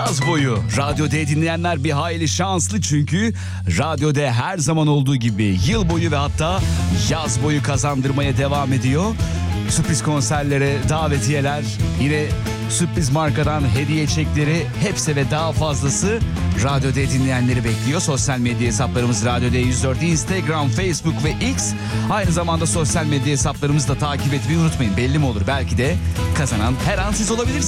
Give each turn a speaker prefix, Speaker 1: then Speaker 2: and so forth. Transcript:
Speaker 1: Yaz boyu Radyo D dinleyenler bir hayli şanslı, çünkü Radyo D her zaman olduğu gibi yıl boyu ve hatta yaz boyu kazandırmaya devam ediyor. Sürpriz konserlere davetiyeler, yine sürpriz markadan hediye çekleri, hepsi ve daha fazlası Radyo D dinleyenleri bekliyor. Sosyal medya hesaplarımız Radyo D104, Instagram, Facebook ve X. Aynı zamanda sosyal medya hesaplarımızı da takip etmeyi unutmayın. Belli mi olur, belki de kazanan her an siz olabilirsiniz.